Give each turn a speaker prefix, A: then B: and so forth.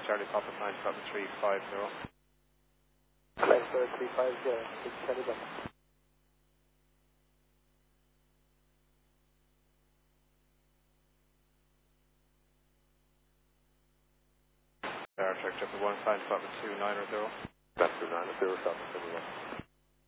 A: Charlie Papa, Flying Department 350.
B: Flight 350, Charlie Papa.
A: Star Trek 111, Flying Department 290.
B: That's 290, South Pacific.